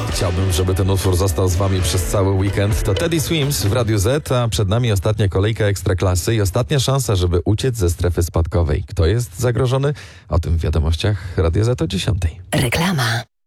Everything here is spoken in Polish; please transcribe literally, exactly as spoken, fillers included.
Chciałbym, żeby ten utwór został z wami przez cały weekend. To Teddy Swims w Radiu Z, a przed nami ostatnia kolejka Ekstraklasy i ostatnia szansa, żeby uciec ze strefy spadkowej. Kto jest zagrożony? O tym w wiadomościach Radia Z o dziesiątej. Reklama.